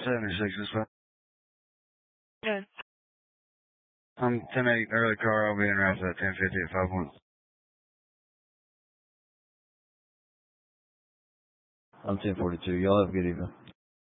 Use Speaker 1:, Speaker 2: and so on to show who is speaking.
Speaker 1: 76 this way.
Speaker 2: Good.
Speaker 1: I'm 10-8 early car. I'll be in route at 10:50 at 5-1.
Speaker 3: I'm 10:42. Y'all have a good evening.